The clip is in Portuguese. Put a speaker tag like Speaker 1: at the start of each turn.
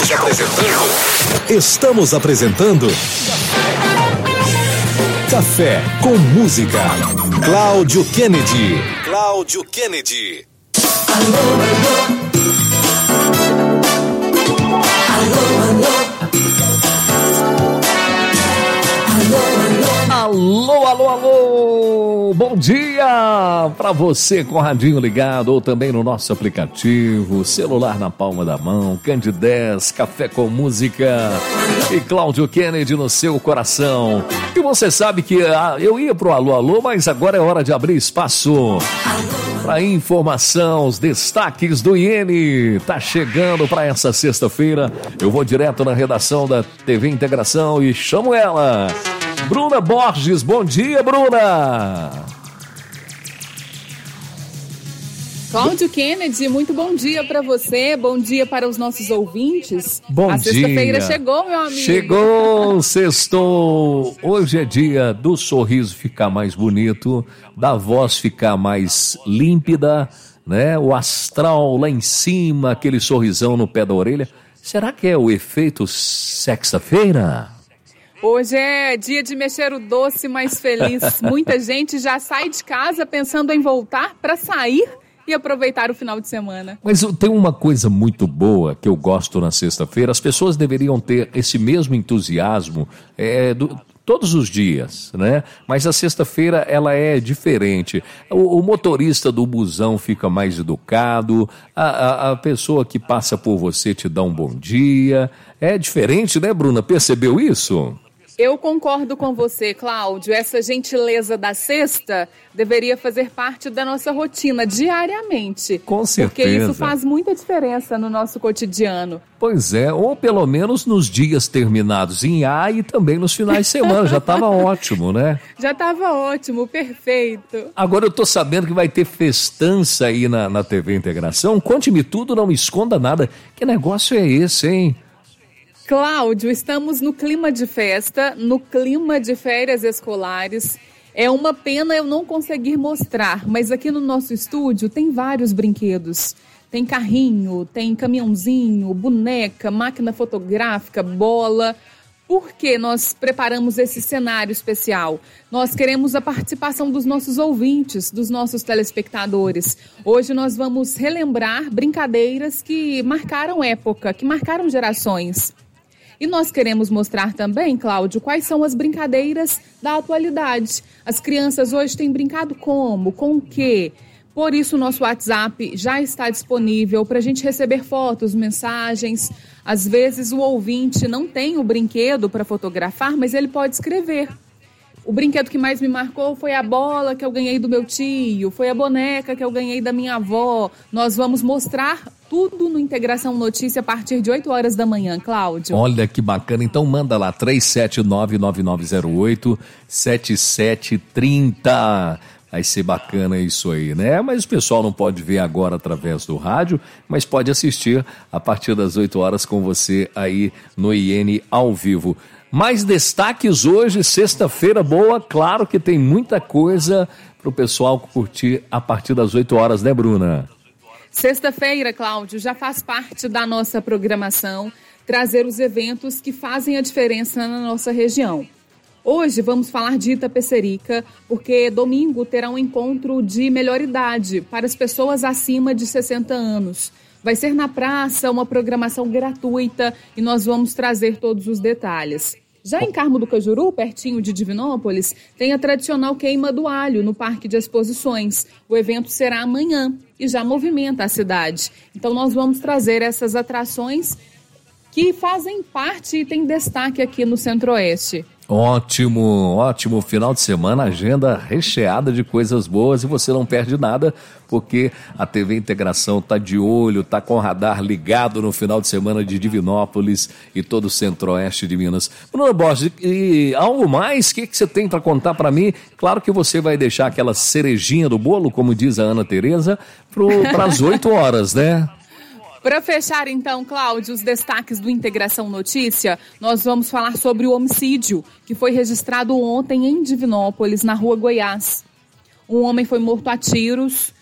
Speaker 1: Estamos apresentando Café com Música. Cláudio Kennedy.
Speaker 2: Alô, bom dia para você com o radinho ligado ou também no nosso aplicativo, celular na palma da mão, Candidez, Café com Música e Cláudio Kennedy no seu coração. E você sabe que eu ia pro alô, mas agora é hora de abrir espaço para informação, os destaques do IN. Tá chegando para essa sexta-feira. Eu vou direto na redação da TV Integração e chamo ela, Bruna Borges. Bom dia, Bruna!
Speaker 3: Cláudio Kennedy, muito bom dia para você, bom dia para os nossos ouvintes.
Speaker 2: Bom dia!
Speaker 3: A sexta-feira chegou, meu amigo.
Speaker 2: Chegou, sextou. Hoje é dia do sorriso ficar mais bonito, da voz ficar mais límpida, né? O astral lá em cima, aquele sorrisão no pé da orelha. Será que é o efeito sexta-feira?
Speaker 3: Hoje é dia de mexer o doce mais feliz. Muita gente já sai de casa pensando em voltar para sair e aproveitar o final de semana.
Speaker 2: Mas tem uma coisa muito boa que eu gosto na sexta-feira. As pessoas deveriam ter esse mesmo entusiasmo todos os dias, né? Mas a sexta-feira ela é diferente. O motorista do busão fica mais educado, a pessoa que passa por você te dá um bom dia. É diferente, né, Bruna? Percebeu isso?
Speaker 3: Eu concordo com você, Cláudio. Essa gentileza da sexta deveria fazer parte da nossa rotina diariamente.
Speaker 2: Com certeza.
Speaker 3: Porque isso faz muita diferença no nosso cotidiano.
Speaker 2: Pois é, ou pelo menos nos dias terminados em A e também nos finais de semana. Já estava ótimo, né?
Speaker 3: Já estava ótimo, perfeito.
Speaker 2: Agora eu tô sabendo que vai ter festança aí na TV Integração. Conte-me tudo, não me esconda nada. Que negócio é esse, hein?
Speaker 3: Cláudio, estamos no clima de festa, no clima de férias escolares. É uma pena eu não conseguir mostrar, mas aqui no nosso estúdio tem vários brinquedos. Tem carrinho, tem caminhãozinho, boneca, máquina fotográfica, bola. Por que nós preparamos esse cenário especial? Nós queremos a participação dos nossos ouvintes, dos nossos telespectadores. Hoje nós vamos relembrar brincadeiras que marcaram época, que marcaram gerações. E nós queremos mostrar também, Cláudio, quais são as brincadeiras da atualidade. As crianças hoje têm brincado como? Com o quê? Por isso o nosso WhatsApp já está disponível para a gente receber fotos, mensagens. Às vezes o ouvinte não tem o brinquedo para fotografar, mas ele pode escrever. O brinquedo que mais me marcou foi a bola que eu ganhei do meu tio, foi a boneca que eu ganhei da minha avó. Nós vamos mostrar tudo no Integração Notícia a partir de 8 horas da manhã, Cláudio.
Speaker 2: Olha que bacana, então manda lá 379-9908-7730. Vai ser bacana isso aí, né? Mas o pessoal não pode ver agora através do rádio, mas pode assistir a partir das 8 horas com você aí no IN ao vivo. Mais destaques hoje, sexta-feira boa, claro que tem muita coisa para o pessoal curtir a partir das 8 horas, né, Bruna?
Speaker 3: Sexta-feira, Cláudio, já faz parte da nossa programação trazer os eventos que fazem a diferença na nossa região. Hoje vamos falar de Itapecerica, porque domingo terá um encontro de melhor idade para as pessoas acima de 60 anos. Vai ser na praça, uma programação gratuita e nós vamos trazer todos os detalhes. Já em Carmo do Cajuru, pertinho de Divinópolis, tem a tradicional queima do alho no Parque de Exposições. O evento será amanhã e já movimenta a cidade. Então nós vamos trazer essas atrações que fazem parte e têm destaque aqui no Centro-Oeste.
Speaker 2: Ótimo final de semana, agenda recheada de coisas boas e você não perde nada, porque a TV Integração está de olho, está com o radar ligado no final de semana de Divinópolis e todo o Centro-Oeste de Minas. Bruna Borges, e algo mais? O que você tem para contar para mim? Claro que você vai deixar aquela cerejinha do bolo, como diz a Ana Tereza, para as 8 horas, né?
Speaker 3: Para fechar, então, Cláudio, os destaques do Integração Notícia, nós vamos falar sobre o homicídio que foi registrado ontem em Divinópolis, na Rua Goiás. Um homem foi morto a tiros